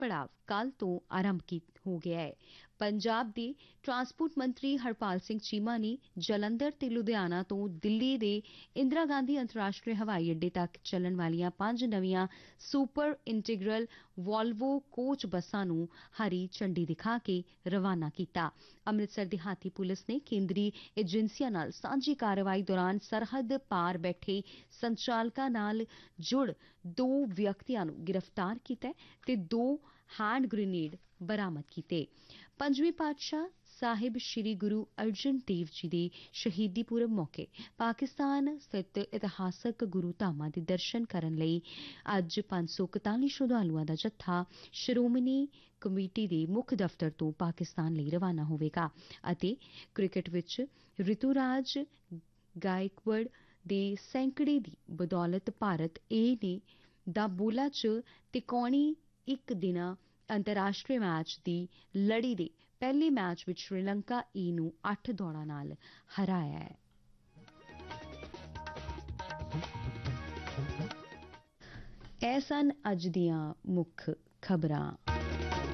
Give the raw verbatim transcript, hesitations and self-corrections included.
ਪੜਾਵ ਕੱਲ੍ਹ ਤੋਂ ਆਰੰਭ ਹੋ ਗਿਆ ਹੈ। ਪੰਜਾਬ ਦੇ ਟਰਾਂਸਪੋਰਟ ਮੰਤਰੀ ਹਰਪਾਲ ਸਿੰਘ ਚੀਮਾ ਨੇ ਜਲੰਧਰ ਤੇ ਲੁਧਿਆਣਾ ਤੋਂ ਦਿੱਲੀ ਦੇ ਇੰਦਰਾ ਗਾਂਧੀ ਅੰਤਰਰਾਸ਼ਟਰੀ ਹਵਾਈ ਅੱਡੇ ਤੱਕ ਚੱਲਣ ਵਾਲੀਆਂ ਪੰਜ ਨਵੀਆਂ ਸੁਪਰ ਇੰਟੀਗਰਲ ਵੋਲਵੋ ਕੋਚ ਬੱਸਾਂ ਨੂੰ ਹਰੀ ਝੰਡੀ ਦਿਖਾ ਕੇ ਰਵਾਨਾ ਕੀਤਾ। ਅੰਮ੍ਰਿਤਸਰ ਦਿਹਾਤੀ ਪੁਲਿਸ ਨੇ ਕੇਂਦਰੀ ਏਜੰਸੀਆਂ ਨਾਲ ਸਾਂਝੀ ਕਾਰਵਾਈ ਦੌਰਾਨ ਸਰਹੱਦ ਪਾਰ ਬੈਠੇ ਸੰਚਾਲਕਾਂ ਨਾਲ ਜੁੜ ਦੋ ਵਿਅਕਤੀਆਂ ਨੂੰ ਗ੍ਰਿਫਤਾਰ ਕੀਤਾ ਤੇ ਦੋ ਹੈਂਡ ਗ੍ਰੇਨੇਡ ਬਰਾਮਦ ਕੀਤੇ। ਪੰਜਵੇਂ ਪਾਤਸ਼ਾਹ ਸਾਹਿਬ ਸ੍ਰੀ ਗੁਰੂ ਅਰਜਨ ਦੇਵ ਜੀ ਦੇ ਸ਼ਹੀਦੀ ਪੁਰਬ ਮੌਕੇ ਪਾਕਿਸਤਾਨ ਸਥਿਤ ਇਤਿਹਾਸਕ ਗੁਰੂ ਧਾਮਾਂ ਦੇ ਦਰਸ਼ਨ ਕਰਨ ਲਈ ਅੱਜ ਪੰਜ ਸੌ ਇਕਤਾਲੀ ਸ਼ਰਧਾਲੂਆਂ ਦਾ ਜੱਥਾ ਸ਼੍ਰੋਮਣੀ ਕਮੇਟੀ ਦੇ ਮੁੱਖ ਦਫ਼ਤਰ ਤੋਂ ਪਾਕਿਸਤਾਨ ਲਈ ਰਵਾਨਾ ਹੋਵੇਗਾ ਅਤੇ ਕ੍ਰਿਕਟ ਵਿੱਚ ਰਿਤੂਰਾਜ ਗਾਇਕਵਾੜ ਦੇ ਸੈਂਕੜੇ ਦੀ ਬਦੌਲਤ ਭਾਰਤ ਏ ਨੇ ਦਾ ਬੋਲਾ ਚ ਤਿਕੋਣੀ ਇੱਕ ਦਿਨਾ ਅੰਤਰਰਾਸ਼ਟਰੀ ਮੈਚ ਦੀ ਲੜੀ ਦੇ ਪਹਿਲੇ ਮੈਚ ਵਿੱਚ ਸ਼੍ਰੀਲੰਕਾ ਏ ਨੂੰ ਅੱਠ ਦੌੜਾਂ ਨਾਲ ਹਰਾਇਆ ਹੈ। ਇਹ ਸਨ ਅੱਜ ਦੀਆਂ ਮੁੱਖ ਖਬਰਾਂ।